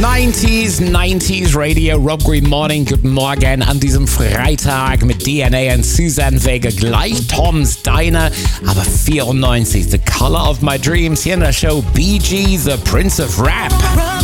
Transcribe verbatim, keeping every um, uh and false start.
neunziger, neunziger Radio, Rob Green Morning, guten Morgen an diesem Freitag mit D N A und Suzanne Vega, gleich Tom's Diner, aber vierundneunzig, The Color of My Dreams, hier in der Show Bee Gees, The Prince of Rap.